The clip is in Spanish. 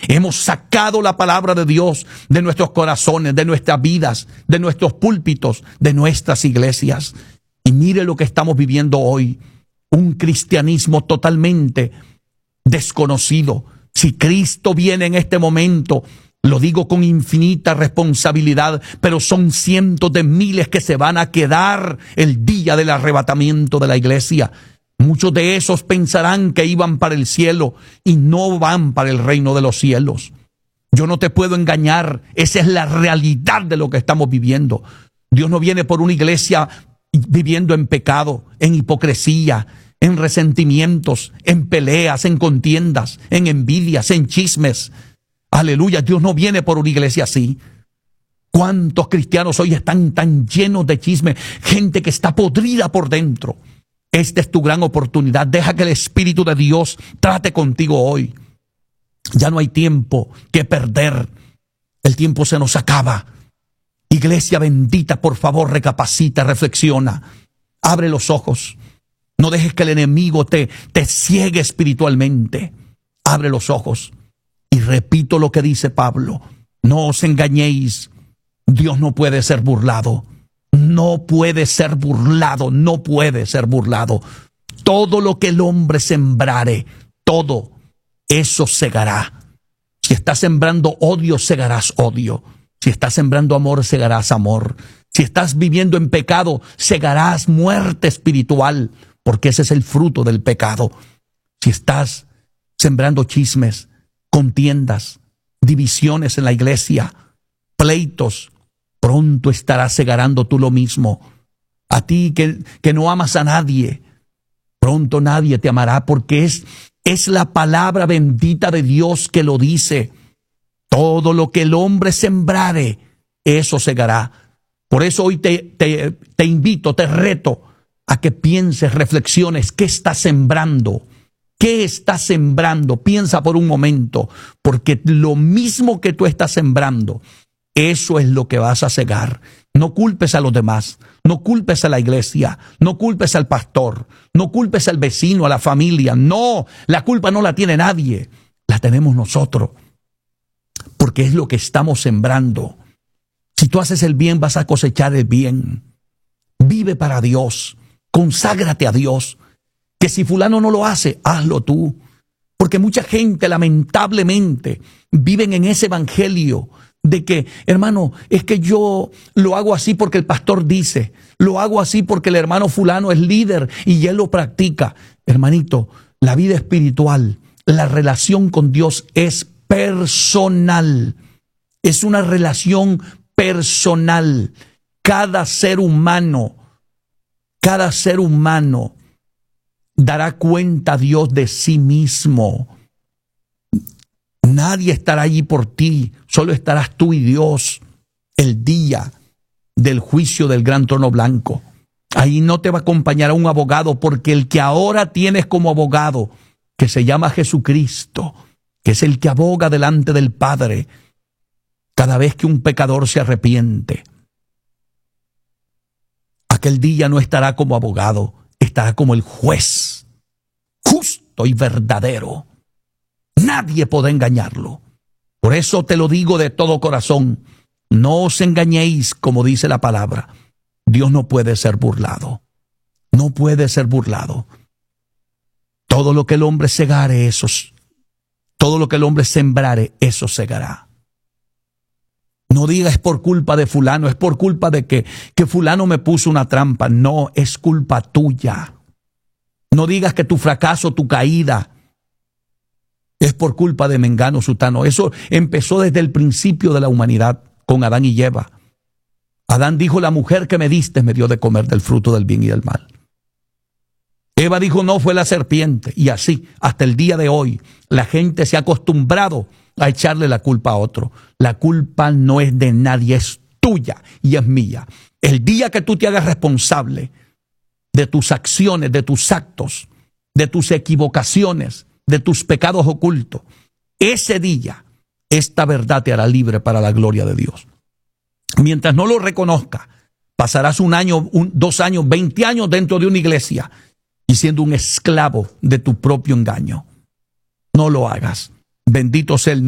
Hemos sacado la palabra de Dios de nuestros corazones, de nuestras vidas, de nuestros púlpitos, de nuestras iglesias. Y mire lo que estamos viviendo hoy. Un cristianismo totalmente desconocido. Si Cristo viene en este momento, lo digo con infinita responsabilidad, pero son cientos de miles que se van a quedar el día del arrebatamiento de la iglesia. Muchos de esos pensarán que iban para el cielo y no van para el reino de los cielos. Yo no te puedo engañar, esa es la realidad de lo que estamos viviendo. Dios no viene por una iglesia viviendo en pecado, en hipocresía, en resentimientos, en peleas, en contiendas, en envidias, en chismes. Aleluya, Dios no viene por una iglesia así. ¿Cuántos cristianos hoy están tan llenos de chisme? Gente que está podrida por dentro. Esta es tu gran oportunidad. Deja que el Espíritu de Dios trate contigo hoy. Ya no hay tiempo que perder. El tiempo se nos acaba. Iglesia bendita, por favor, recapacita, reflexiona. Abre los ojos. No dejes que el enemigo te ciegue espiritualmente. Abre los ojos. Y repito lo que dice Pablo. No os engañéis. Dios no puede ser burlado. No puede ser burlado, no puede ser burlado. Todo lo que el hombre sembrare, todo eso segará. Si estás sembrando odio, segarás odio. Si estás sembrando amor, segarás amor. Si estás viviendo en pecado, segarás muerte espiritual, porque ese es el fruto del pecado. Si estás sembrando chismes, contiendas, divisiones en la iglesia, pleitos, pronto estarás segarando tú lo mismo. A ti que no amas a nadie, pronto nadie te amará, porque es la palabra bendita de Dios que lo dice. Todo lo que el hombre sembrare, eso segará. Por eso hoy te invito, te reto a que pienses, reflexiones, ¿qué estás sembrando? ¿Qué estás sembrando? Piensa por un momento, porque lo mismo que tú estás sembrando, eso es lo que vas a cegar. No culpes a los demás, no culpes a la iglesia, no culpes al pastor, no culpes al vecino, a la familia. No, la culpa no la tiene nadie, la tenemos nosotros, porque es lo que estamos sembrando. Si tú haces el bien, vas a cosechar el bien. Vive para Dios, conságrate a Dios. Que si fulano no lo hace, hazlo tú. Porque mucha gente, lamentablemente, viven en ese evangelio de que, hermano, es que yo lo hago así porque el pastor dice, lo hago así porque el hermano fulano es líder y él lo practica. Hermanito, la vida espiritual, la relación con Dios es personal. Es una relación personal. Cada ser humano dará cuenta a Dios de sí mismo. Nadie estará allí por ti, solo estarás tú y Dios el día del juicio del gran trono blanco. Ahí no te va a acompañar un abogado, porque el que ahora tienes como abogado, que se llama Jesucristo, que es el que aboga delante del Padre cada vez que un pecador se arrepiente. Aquel día no estará como abogado, estará como el juez, justo y verdadero. Nadie podrá engañarlo. Por eso te lo digo de todo corazón. No os engañéis, como dice la palabra. Dios no puede ser burlado. No puede ser burlado. Todo lo que el hombre segare, todo lo que el hombre sembrare, eso segará. No digas es por culpa de fulano, es por culpa de que fulano me puso una trampa. No, es culpa tuya. No digas que tu fracaso, tu caída, es por culpa de mengano sutano. Eso empezó desde el principio de la humanidad con Adán y Eva. Adán dijo, la mujer que me diste me dio de comer del fruto del bien y del mal. Eva dijo, no, fue la serpiente. Y así, hasta el día de hoy, la gente se ha acostumbrado a echarle la culpa a otro. La culpa no es de nadie, es tuya y es mía. El día que tú te hagas responsable de tus acciones, de tus actos, de tus equivocaciones, de tus pecados ocultos, ese día esta verdad te hará libre para la gloria de Dios. Mientras no lo reconozcas, pasarás 1 año, 2 años, 20 años dentro de una iglesia y siendo un esclavo de tu propio engaño. No lo hagas. Bendito sea el